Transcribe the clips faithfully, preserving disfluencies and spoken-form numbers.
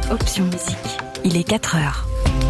Option Musique. Il est quatre heures.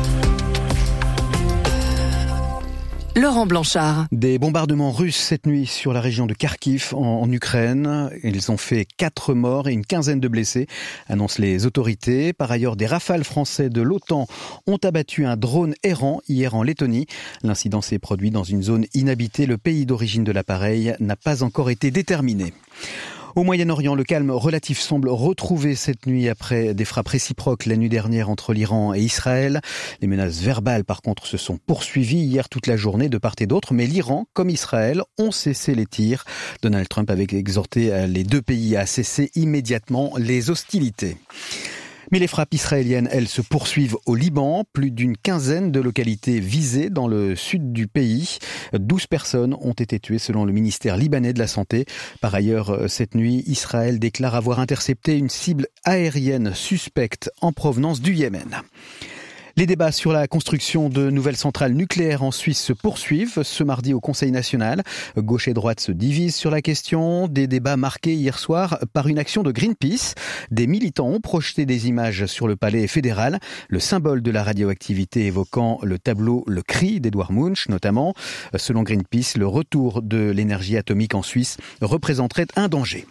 Laurent Blanchard. Des bombardements russes cette nuit sur la région de Kharkiv en, en Ukraine. Ils ont fait quatre morts et une quinzaine de blessés, annoncent les autorités. Par ailleurs, des rafales français de l'OTAN ont abattu un drone errant hier en Lettonie. L'incident s'est produit dans une zone inhabitée. Le pays d'origine de l'appareil n'a pas encore été déterminé. Au Moyen-Orient, le calme relatif semble retrouvé cette nuit après des frappes réciproques la nuit dernière entre l'Iran et Israël. Les menaces verbales, par contre, se sont poursuivies hier toute la journée de part et d'autre, mais l'Iran, comme Israël, ont cessé les tirs. Donald Trump avait exhorté les deux pays à cesser immédiatement les hostilités. Mais les frappes israéliennes, elles, se poursuivent au Liban. Plus d'une quinzaine de localités visées dans le sud du pays. Douze personnes ont été tuées selon le ministère libanais de la Santé. Par ailleurs, cette nuit, Israël déclare avoir intercepté une cible aérienne suspecte en provenance du Yémen. Les débats sur la construction de nouvelles centrales nucléaires en Suisse se poursuivent ce mardi au Conseil national. Gauche et droite se divisent sur la question. Des débats marqués hier soir par une action de Greenpeace. Des militants ont projeté des images sur le palais fédéral, le symbole de la radioactivité évoquant le tableau Le Cri d'Edouard Munch notamment. Selon Greenpeace, le retour de l'énergie atomique en Suisse représenterait un danger.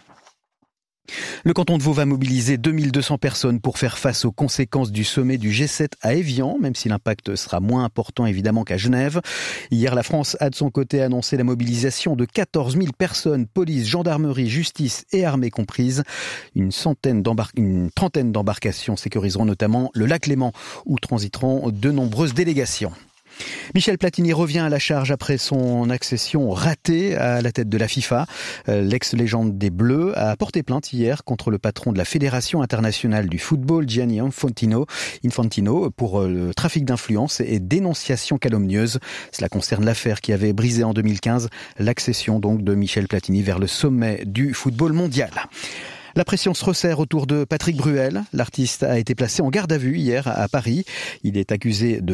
Le canton de Vaud va mobiliser deux mille deux cents personnes pour faire face aux conséquences du sommet du G sept à Évian, même si l'impact sera moins important évidemment qu'à Genève. Hier, la France a de son côté annoncé la mobilisation de quatorze mille personnes, police, gendarmerie, justice et armée comprises. Une centaine d'embar- une trentaine d'embarcations sécuriseront notamment le lac Léman, où transiteront de nombreuses délégations. Michel Platini revient à la charge après son accession ratée à la tête de la FIFA. L'ex-légende des Bleus a porté plainte hier contre le patron de la Fédération internationale du football, Gianni Infantino, Infantino, pour le trafic d'influence et dénonciation calomnieuse. Cela concerne l'affaire qui avait brisé en deux mille quinze l'accession donc de Michel Platini vers le sommet du football mondial. La pression se resserre autour de Patrick Bruel. L'artiste a été placé en garde à vue hier à Paris. Il est accusé de